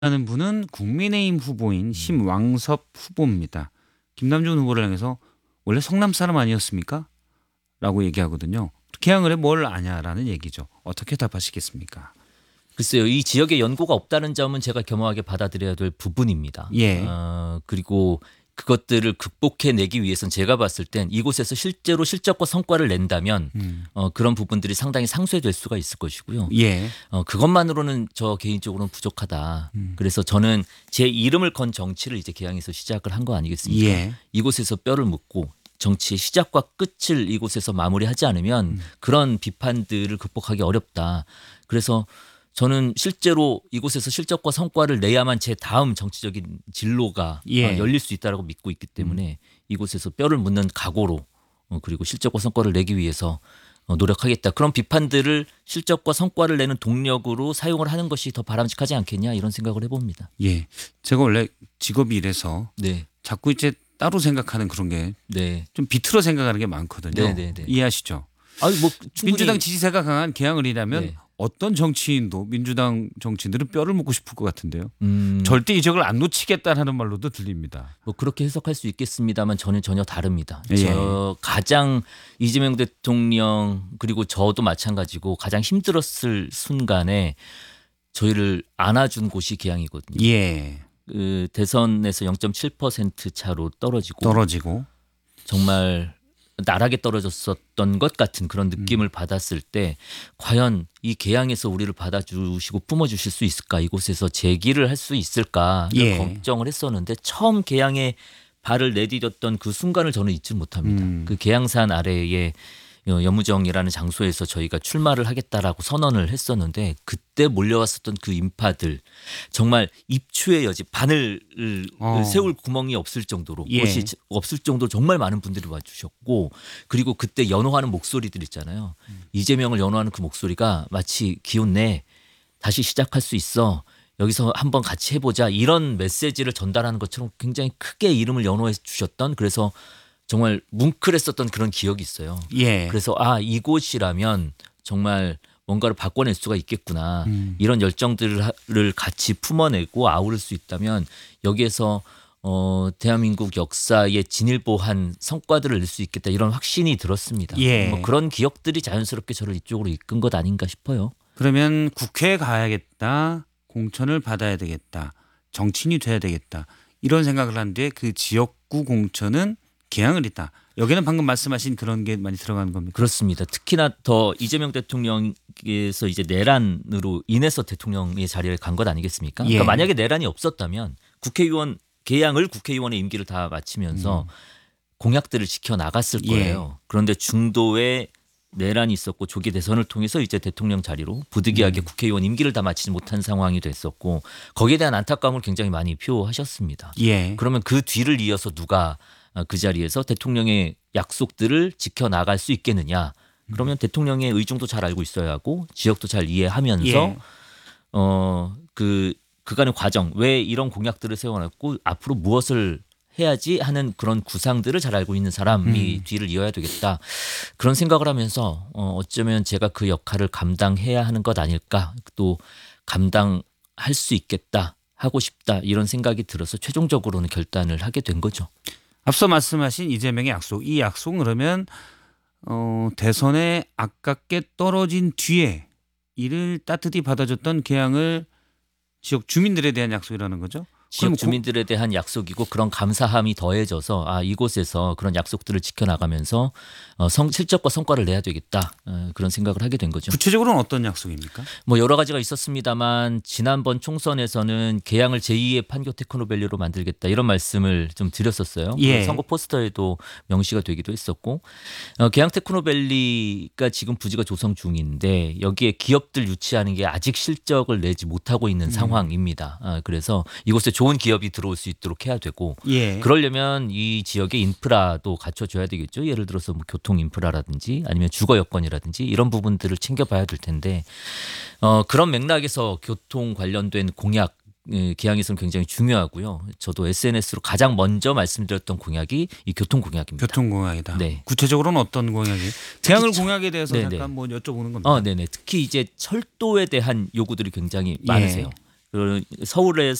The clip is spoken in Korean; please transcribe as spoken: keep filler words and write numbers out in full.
하는 분은 국민의힘 후보인 심왕섭 후보입니다. 김남준 후보를 향해서 원래 성남 사람 아니었습니까? 라고 얘기하거든요. 개항을 해 뭘 아냐라는 얘기죠. 어떻게 답하시겠습니까? 글쎄요. 이 지역에 연고가 없다는 점은 제가 겸허하게 받아들여야 될 부분입니다. 예. 어, 그리고 그것들을 극복해내기 위해서는 제가 봤을 땐 이곳에서 실제로 실적과 성과를 낸다면 음. 어, 그런 부분들이 상당히 상쇄될 수가 있을 것이고요. 예. 어, 그것만으로는 저 개인적으로는 부족하다. 음. 그래서 저는 제 이름을 건 정치를 이제 개항에서 시작을 한 거 아니겠습니까? 예. 이곳에서 뼈를 묻고 정치의 시작과 끝을 이곳에서 마무리하지 않으면 음. 그런 비판들을 극복하기 어렵다. 그래서 저는 실제로 이곳에서 실적과 성과를 내야만 제 다음 정치적인 진로가 예. 어, 열릴 수 있다라고 믿고 있기 때문에 이곳에서 뼈를 묻는 각오로 어, 그리고 실적과 성과를 내기 위해서 어, 노력하겠다. 그런 비판들을 실적과 성과를 내는 동력으로 사용을 하는 것이 더 바람직하지 않겠냐 이런 생각을 해봅니다. 예. 제가 원래 직업이 이래서 네, 자꾸 이제 따로 생각하는 그런 게 네, 좀 비틀어 생각하는 게 많거든요. 네, 네, 네. 이해하시죠? 아니 뭐 충분히 민주당 지지세가 강한 개항을 이라면 네. 어떤 정치인도 민주당 정치인들은 뼈를 묻고 싶을 것 같은데요. 음, 절대 이 적을 안 놓치겠다는 말로도 들립니다. 뭐 그렇게 해석할 수 있겠습니다만 저는 전혀 다릅니다. 예. 저 가장 이재명 대통령 그리고 저도 마찬가지고 가장 힘들었을 순간에 저희를 안아준 곳이 개항이거든요. 예. 그 대선에서 영 점 칠 퍼센트 차로 떨어지고 떨어지고. 정말 나락에 떨어졌었던 것 같은 그런 느낌을 음. 받았을 때 과연 이 개항에서 우리를 받아주시고 품어주실 수 있을까, 이곳에서 재기를 할 수 있을까 예. 걱정을 했었는데 처음 개항에 발을 내디뎠던 그 순간을 저는 잊지 못합니다. 음. 그 개항산 아래에 여무정이라는 장소에서 저희가 출마를 하겠다라고 선언을 했었는데 그때 몰려왔었던 그 인파들, 정말 입추의 여지, 바늘을 어. 세울 구멍이 없을 정도로 예. 곳이 없을 정도로 정말 많은 분들이 와주셨고, 그리고 그때 연호하는 목소리들 있잖아요. 음. 이재명을 연호하는 그 목소리가 마치 기운내, 다시 시작할 수 있어, 여기서 한번 같이 해보자, 이런 메시지를 전달하는 것처럼 굉장히 크게 이름을 연호해 주셨던, 그래서 정말 뭉클했었던 그런 기억이 있어요. 예. 그래서 아, 이곳이라면 정말 뭔가를 바꿔낼 수가 있겠구나. 음. 이런 열정들을 같이 품어내고 아우를 수 있다면 여기에서 어, 대한민국 역사에 진일보한 성과들을 낼 수 있겠다, 이런 확신이 들었습니다. 예. 뭐 그런 기억들이 자연스럽게 저를 이쪽으로 이끈 것 아닌가 싶어요. 그러면 국회에 가야겠다. 공천을 받아야 되겠다. 정치인이 돼야 되겠다. 이런 생각을 한 뒤에 그 지역구 공천은 개항을 했다. 여기는 방금 말씀하신 그런 게 많이 들어가는 겁니까? 그렇습니다. 특히나 더 이재명 대통령께서 이제 내란으로 인해서 대통령의 자리에 간 것 아니겠습니까? 예. 그러니까 만약에 내란이 없었다면 국회의원 개항을 국회의원의 임기를 다 마치면서 음. 공약들을 지켜 나갔을 예. 거예요. 그런데 중도에 내란이 있었고 조기 대선을 통해서 이제 대통령 자리로 부득이하게 음. 국회의원 임기를 다 마치지 못한 상황이 됐었고, 거기에 대한 안타까움을 굉장히 많이 표하셨습니다. 예. 그러면 그 뒤를 이어서 누가 그 자리에서 대통령의 약속들을 지켜나갈 수 있겠느냐. 그러면 대통령의 의중도 잘 알고 있어야 하고 지역도 잘 이해하면서 예. 어, 그 그간의 과정, 왜 이런 공약들을 세워놨고 앞으로 무엇을 해야지 하는 그런 구상들을 잘 알고 있는 사람이 음. 뒤를 이어야 되겠다. 그런 생각을 하면서 어, 어쩌면 제가 그 역할을 감당해야 하는 것 아닐까, 또 감당할 수 있겠다, 하고 싶다, 이런 생각이 들어서 최종적으로는 결단을 하게 된 거죠. 앞서 말씀하신 이재명의 약속. 이 약속은 그러면 어, 대선에 아깝게 떨어진 뒤에 이를 따뜻히 받아줬던 개항을 지역 주민들에 대한 약속이라는 거죠. 그럼 지역 주민들에 대한 약속이고 그런 감사함이 더해져서 아, 이곳에서 그런 약속들을 지켜나가면서 어, 성, 실적과 성과를 내야 되겠다, 어, 그런 생각을 하게 된 거죠. 구체적으로는 어떤 약속입니까? 뭐 여러 가지가 있었습니다만 지난번 총선에서는 개항을 제이의 판교 테크노밸리로 만들겠다, 이런 말씀을 좀 드렸었어요. 예. 선거 포스터에도 명시가 되기도 했었고, 어, 개항 테크노밸리가 지금 부지가 조성 중인데 여기에 기업들 유치하는 게 아직 실적을 내지 못하고 있는 음. 상황입니다. 아, 그래서 이곳에 좋은 기업이 들어올 수 있도록 해야 되고, 예. 그러려면 이 지역의 인프라도 갖춰줘야 되겠죠. 예를 들어서 뭐 교통 인프라라든지 아니면 주거 여건이라든지 이런 부분들을 챙겨봐야 될 텐데, 어, 그런 맥락에서 교통 관련된 공약, 개항에서는 굉장히 중요하고요. 저도 에스엔에스로 가장 먼저 말씀드렸던 공약이 이 교통 공약입니다. 교통 공약이다. 네. 구체적으로는 어떤 공약이? 개항을 저- 공약에 대해서 네네. 잠깐 뭐 여쭤보는 겁니다. 어, 네네. 특히 이제 철도에 대한 요구들이 굉장히 예. 많으세요. 그 서울에